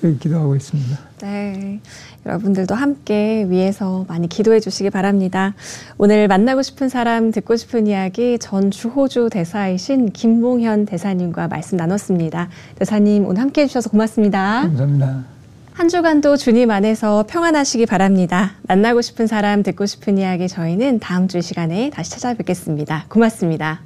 그렇게 기도하고 있습니다. 네, 여러분들도 함께 위해서 많이 기도해 주시기 바랍니다. 오늘 만나고 싶은 사람, 듣고 싶은 이야기 전 주호주 대사이신 김봉현 대사님과 말씀 나눴습니다. 대사님 오늘 함께 해주셔서 고맙습니다. 감사합니다. 한 주간도 주님 안에서 평안하시기 바랍니다. 만나고 싶은 사람, 듣고 싶은 이야기 저희는 다음 주 시간에 다시 찾아뵙겠습니다. 고맙습니다.